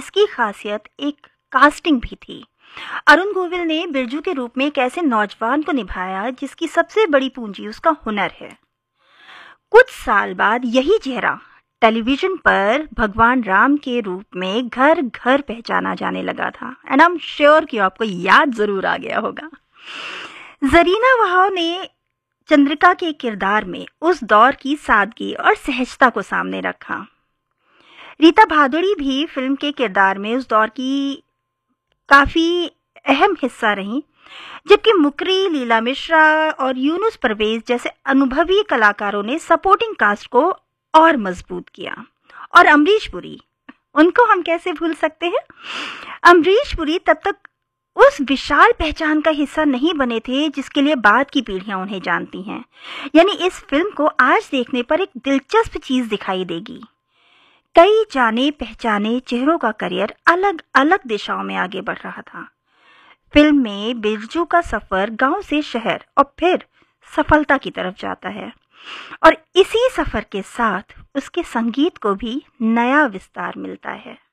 इसकी खासियत एक कास्टिंग भी थी। अरुण गोविल ने बिरजू के रूप में एक ऐसे नौजवान को निभाया जिसकी सबसे बड़ी पूंजी उसका हुनर है। कुछ साल बाद यही चेहरा टेलीविजन पर भगवान राम के रूप में घर घर पहचाना जाने लगा था। एंड आई एम श्योर कि आपको याद जरूर आ गया होगा। जरीना वहाव ने चंद्रिका के किरदार में उस दौर की सादगी और सहजता को सामने रखा। रीता भादुड़ी भी फिल्म के किरदार में उस दौर की काफी अहम हिस्सा रही, जबकि मुकरी, लीला मिश्रा और यूनुस परवेज जैसे अनुभवी कलाकारों ने सपोर्टिंग कास्ट को और मजबूत किया। और अमरीश पुरी, उनको हम कैसे भूल सकते हैं। अमरीश पुरी तब तक उस विशाल पहचान का हिस्सा नहीं बने थे जिसके लिए बाद की पीढ़ियां उन्हें जानती हैं। यानी इस फिल्म को आज देखने पर एक दिलचस्प चीज दिखाई देगी। कई जाने पहचाने चेहरों का करियर अलग अलग दिशाओं में आगे बढ़ रहा था। फिल्म में बिरजू का सफर गांव से शहर और फिर सफलता की तरफ जाता है, और इसी सफर के साथ उसके संगीत को भी नया विस्तार मिलता है।